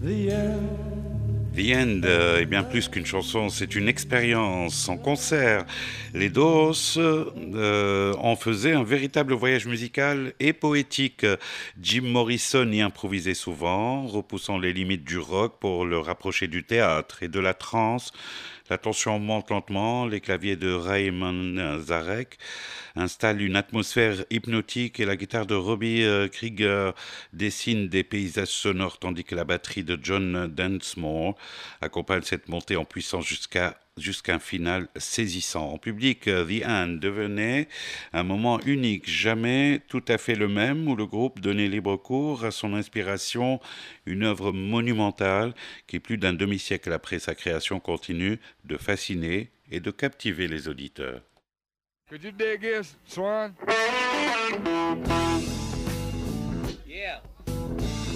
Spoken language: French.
The End est bien plus qu'une chanson, c'est une expérience en concert. Les Doors en faisaient un véritable voyage musical et poétique. Jim Morrison y improvisait souvent, repoussant les limites du rock pour le rapprocher du théâtre et de la trance. La tension monte lentement, les claviers de Raymond Zarek installent une atmosphère hypnotique et la guitare de Robbie Krieger dessine des paysages sonores tandis que la batterie de John Densmore accompagne cette montée en puissance jusqu'à un final saisissant. En public, The End devenait un moment unique, jamais tout à fait le même, où le groupe donnait libre cours à son inspiration, une œuvre monumentale qui, plus d'un demi-siècle après sa création, continue de fasciner et de captiver les auditeurs. Could you dig this, Swan?